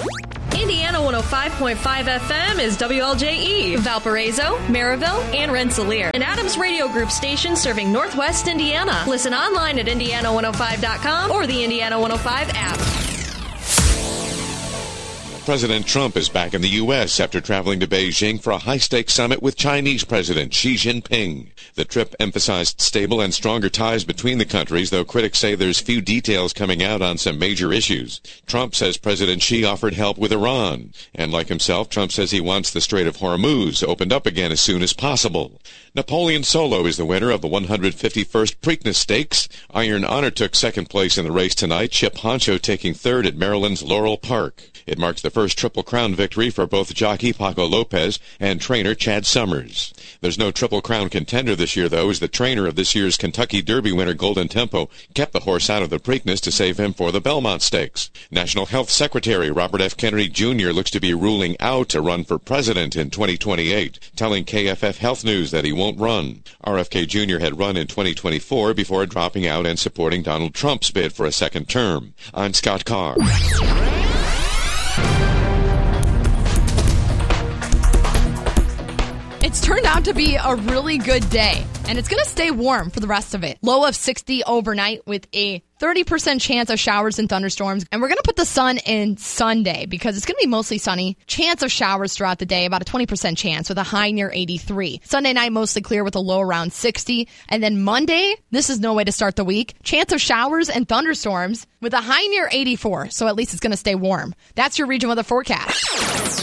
Indiana 105.5 FM is WLJE, Valparaiso, Maryville, and Rensselaer. An Adams Radio Group station serving Northwest Indiana. Listen online at Indiana105.com or the Indiana 105 app. President Trump is back in the U.S. after traveling to Beijing for a high-stakes summit with Chinese President Xi Jinping. The trip emphasized stable and stronger ties between the countries, though critics say there's few details coming out on some major issues. Trump says President Xi offered help with Iran. And like himself, Trump says he wants the Strait of Hormuz opened up again as soon as possible. Napoleon Solo is the winner of the 151st Preakness Stakes. Iron Honor took second place in the race tonight, Chip Honcho taking third at Maryland's Laurel Park. It marks the first Triple Crown victory for both jockey Paco Lopez and trainer Chad Summers. There's no Triple Crown contender this year, though, as the trainer of this year's Kentucky Derby winner Golden Tempo kept the horse out of the Preakness to save him for the Belmont Stakes. National Health Secretary Robert F. Kennedy Jr. looks to be ruling out to run for president in 2028, telling KFF Health News that he won't run. RFK Jr. had run in 2024 before dropping out and supporting Donald Trump's bid for a second term. I'm Scott Carr. It's turned out to be a really good day, and it's going to stay warm for the rest of it. Low of 60 overnight with a 30% chance of showers and thunderstorms. And we're going to put the sun in Sunday because it's going to be mostly sunny. Chance of showers throughout the day, about a 20% chance with a high near 83. Sunday night, mostly clear with a low around 60. And then Monday, this is no way to start the week. Chance of showers and thunderstorms with a high near 84. So at least it's going to stay warm. That's your region weather forecast.